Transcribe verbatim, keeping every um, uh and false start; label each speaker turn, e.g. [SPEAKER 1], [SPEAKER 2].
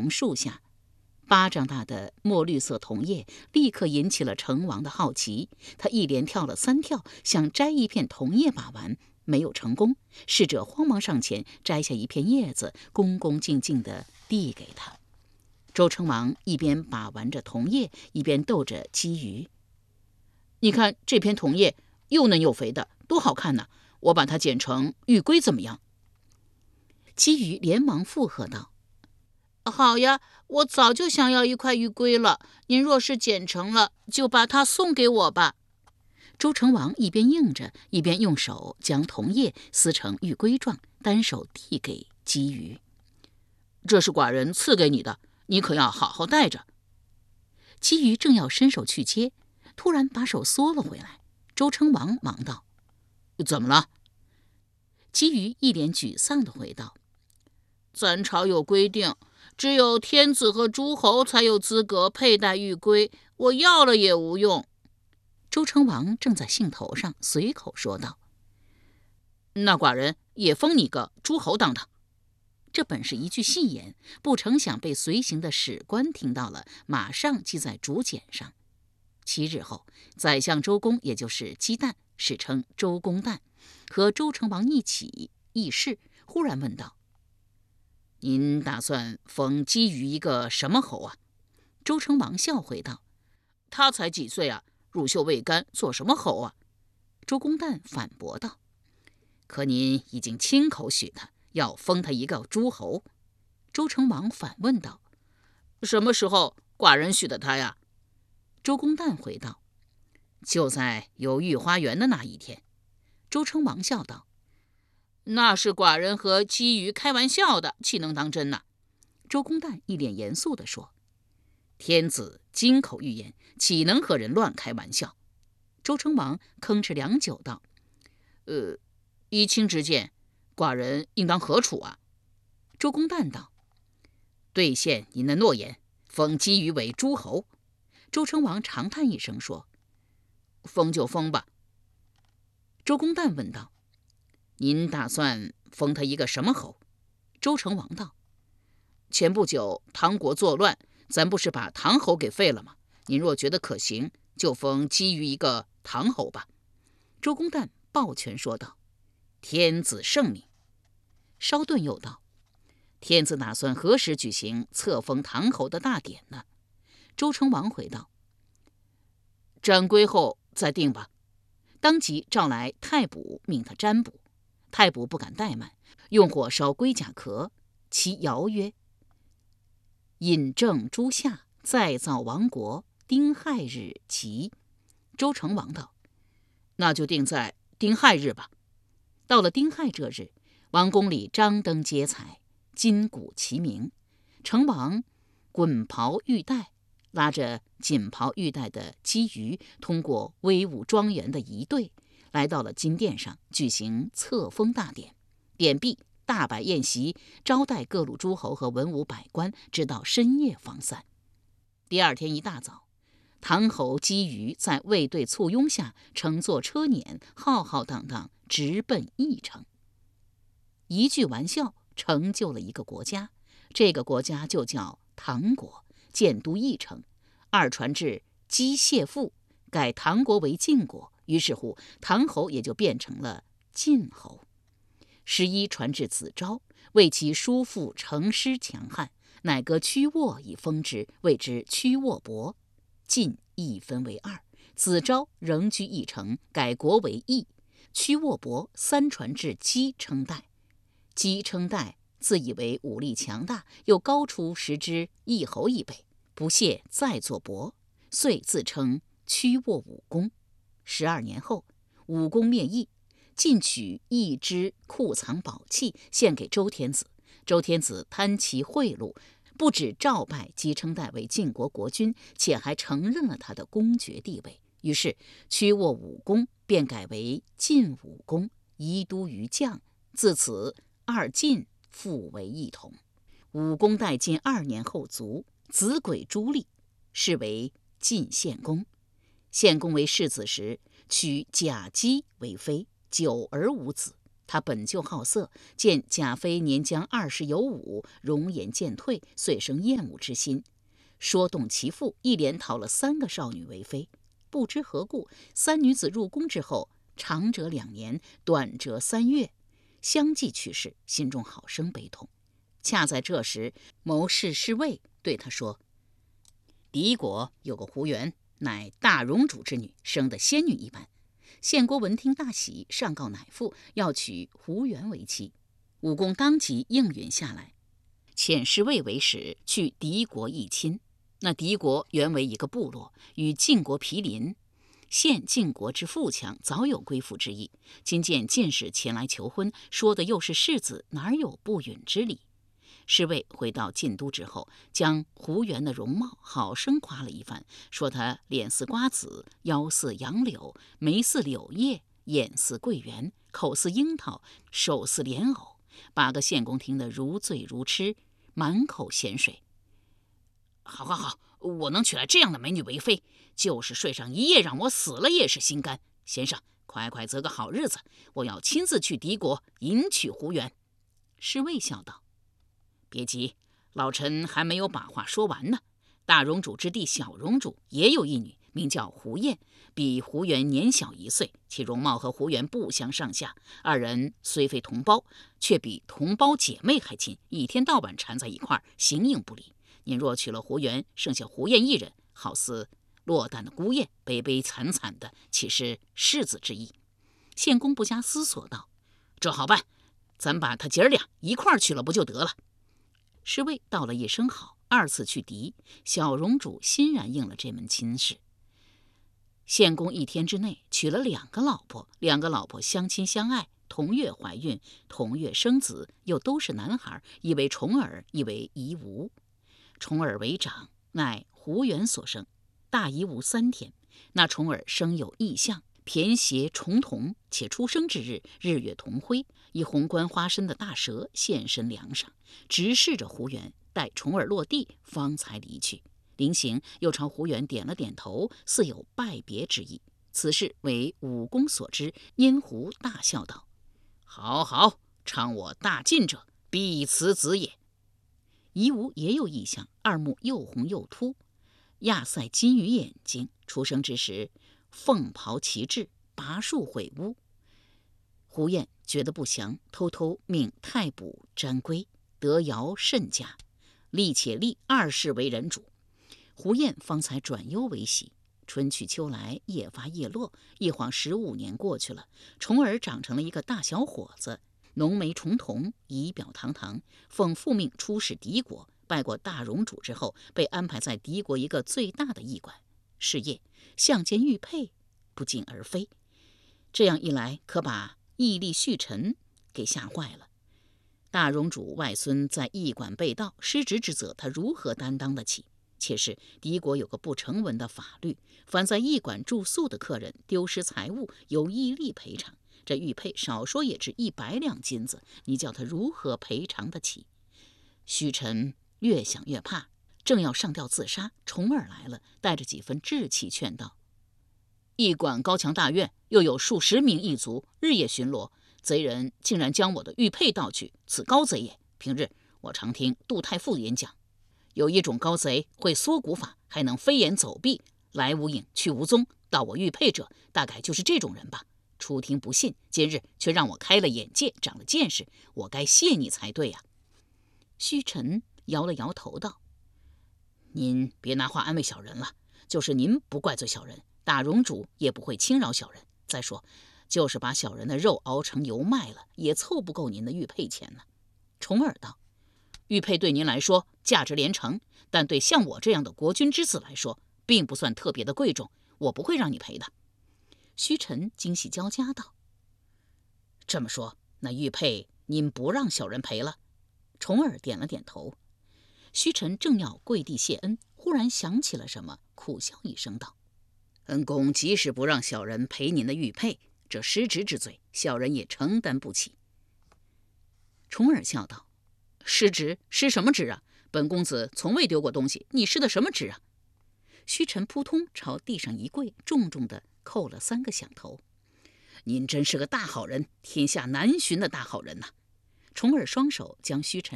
[SPEAKER 1] 桐树下。巴掌大的墨绿色桐叶立刻引起了成王的好奇，他一连跳了三跳，想摘一片桐叶把玩，没有成功。侍者慌忙上前摘下一片叶子，恭恭敬敬地递给他。周成王一边把玩着桐叶，一边逗着姬鱼：“你看这片桐叶又嫩又肥的，多好看呢！我把它剪成玉龟怎么样？”姬鱼连忙附和道：“好呀，我早就想要一块玉龟了。您若是剪成了，就把它送给我吧。”周成王一边应着，一边用手将桐叶撕成玉龟状，单手递给姬鱼：“这是寡人赐给你的，你可要好好带着。”姬鱼正要伸手去接，突然把手缩了回来。周成王忙道：“怎么了？”姬鱼一脸沮丧地回道：“咱朝有规定，只有天子和诸侯才有资格佩戴玉龟，我要了也无用。”周成王正在兴头上，随口说道：“那寡人也封你个诸侯当当。”这本是一句戏言，不成想被随行的史官听到了，马上记在竹简上。七日后，宰相周公，也就是姬旦，史称周公旦，和周成王一起议事，忽然问道：“您打算封姬鱼一个什么侯啊？”周成王笑回道：“他才几岁啊，乳臭未干，做什么侯啊？”周公旦反驳道：“可您已经亲口许他，要封他一个诸侯。”周成王反问道：“什么时候寡人许的他呀？”周公旦回道：“就在游御花园的那一天。”周成王笑道：“那是寡人和姬鱼开玩笑的，岂能当真呢？”周公旦一脸严肃地说：“天子金口玉言，岂能和人乱开玩笑？”周成王吭哧良久道：“呃，依卿之见，寡人应当何处啊？”周公旦道：“兑现您的诺言，封姬鱼为诸侯。”周成王长叹一声说：“封就封吧。”周公旦问道：“您打算封他一个什么侯？”周成王道：“前不久唐国作乱，咱不是把唐侯给废了吗？您若觉得可行，就封姬鱼一个唐侯吧。”周公旦抱拳说道：“天子圣明。”稍顿又道：“天子打算何时举行册封唐侯的大典呢？”周成王回道：“占归后再定吧。”当即召来太卜，命他占卜。太卜不敢怠慢，用火烧龟甲壳，其谣曰：“引正诸夏，再造王国，丁亥日吉。”周成王道：“那就定在丁亥日吧。”到了丁亥这日，王宫里张灯结彩，金鼓齐鸣。成王滚袍玉带，拉着锦袍玉带的姬鱼，通过威武庄严的仪队，来到了金殿上，举行册封大典。典毕，大摆宴席，招待各路诸侯和文武百官，直到深夜方散。第二天一大早，唐侯姬鱼在卫队簇拥下，乘坐车辇，浩浩荡荡直奔邺城。一句玩笑成就了一个国家，这个国家就叫唐国，建都邺城。二传至姬谢父，改唐国为晋国，于是乎唐侯也就变成了晋侯。十一传至子昭，为其叔父成师强悍，乃割屈沃以封之，谓之屈沃伯。晋一分为二，子昭仍居邺城，改国为邑。屈沃伯三传至姬称代，姬称代自以为武力强大，又高出十之一侯一辈，不屑再作伯，遂自称屈沃武公。十二年后，武公灭邺，晋取邺之库藏宝器献给周天子。周天子贪其贿赂，不止诏拜姬称代为晋国国君，且还承认了他的公爵地位。于是屈沃武公便改为晋武公，移都于绛。自此二晋复为一统。武公代晋二年后卒，子轨朱立，是为晋献公。献公为世子时，娶贾姬为妃，久而无子。 他本就好色，见贾妃年将二十有五，容颜渐退，遂生厌恶之心，说动其父，一连讨了三个少女为妃。不知何故，三女子入宫之后，长者两年，短则三月，相继去世，心中好生悲痛。恰在这时，谋士侍卫对他说：“敌国有个胡元，乃大荣主之女，生得仙女一般。”献国闻听大喜，上告乃父，要娶胡元为妻。武公当即应允下来，遣侍卫为使，去敌国议亲。那敌国原为一个部落，与晋国毗邻。现晋国之富强，早有归附之意。今见晋使前来求婚，说的又是世子，哪有不允之理？侍卫回到晋都之后，将胡元的容貌好生夸了一番，说他脸似瓜子，腰似杨柳，眉似柳叶，眼似桂圆，口似樱桃，手似莲藕。八个献公听得如醉如痴，满口咸水。好好好，我能娶来这样的美女为妃，就是睡上一夜，让我死了也是心甘。先生，快快择个好日子，我要亲自去敌国迎娶胡元。侍卫笑道：“别急，老臣还没有把话说完呢。大荣主之弟小荣主也有一女，名叫胡燕，比胡元年小一岁，其容貌和胡元不相上下。二人虽非同胞，却比同胞姐妹还亲，一天到晚缠在一块儿，形影不离。您若娶了胡元，剩下胡燕一人，好似落单的孤雁，悲悲惨惨的，岂是世子之意？”献公不加思索道：“这好办，咱把他姐儿俩一块儿娶了不就得了？”侍卫道了一声好，二次去敌，小荣主欣然应了这门亲事。献公一天之内娶了两个老婆，两个老婆相亲相爱，同月怀孕，同月生子，又都是男孩，一为重耳，一为夷吾。重耳为长，乃胡元所生，大夷吾三天。那重耳生有异象，偏携重瞳，且出生之日，日月同辉，以红冠花身的大蛇现身梁上，直视着胡元，待重耳落地，方才离去。临行又朝胡元点了点头，似有拜别之意。此事为武公所知，因胡大笑道：“好好，称我大晋者，必此子也。”夷吾也有异象，二目又红又凸，亚塞金鱼眼睛，出生之时凤袍旗帜，拔树毁屋。胡燕觉得不祥，偷偷命太卜占龟，得尧甚佳，立且立二世为人主。胡燕方才转忧为喜。春去秋来，夜发夜落，一晃十五年过去了，重耳长成了一个大小伙子，浓眉重瞳，仪表堂堂，奉父命出使敌国，拜过大荣主之后，被安排在敌国一个最大的驿馆。是夜，相见玉佩，不胫而飞。这样一来，可把义吏旭臣给吓坏了。大荣主外孙在驿馆被盗，失职之责，他如何担当得起？且是敌国有个不成文的法律，凡在驿馆住宿的客人丢失财物，由义吏赔偿。这玉佩少说也值一百两金子，你叫他如何赔偿得起？旭臣越想越怕，正要上吊自杀，重耳来了，带着几分志气劝道：“驿馆高墙大院，又有数十名异族日夜巡逻，贼人竟然将我的玉佩盗去，此高贼也。平日我常听杜太傅演讲，有一种高贼会缩骨法，还能飞檐走壁，来无影去无踪，盗我玉佩者大概就是这种人吧。初听不信，今日却让我开了眼界，长了见识，我该谢你才对呀、啊。”旭臣摇了摇头道：“您别拿话安慰小人了，就是您不怪罪小人，大荣主也不会轻饶小人。再说，就是把小人的肉熬成油卖了，也凑不够您的玉佩钱呢。”重耳道：“玉佩对您来说价值连城，但对像我这样的国君之子来说，并不算特别的贵重，我不会让你赔的。”虚臣惊喜交加道：“这么说，那玉佩您不让小人赔了？”重耳点了点头。虚臣正要跪地谢恩，忽然想起了什么，苦笑一声道：“恩公即使不让小人赔您的玉佩，这失职之罪，小人也承担不起。”重耳笑道：“失职？失什么职啊？本公子从未丢过东西，你失的什么职啊？”虚臣扑通朝地上一跪，重重地叩了三个响头。 您真是个大好人，天下难寻的大好人呐！重耳双手将虚臣